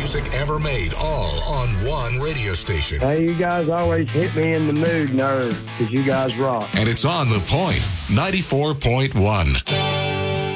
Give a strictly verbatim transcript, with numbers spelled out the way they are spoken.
music ever made, all on one radio station. Hey, you guys always hit me in the mood, nerd, because you guys rock. And it's on The Point, ninety-four point one.